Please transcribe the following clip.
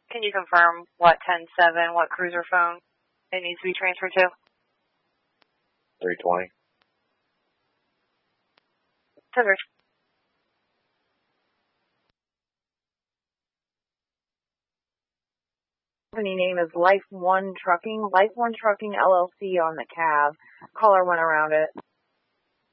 Can you confirm what 10-7, what cruiser phone it needs to be transferred to? 320. Scissors. Company name is Life One Trucking. Life One Trucking LLC on the cab. Caller went around it.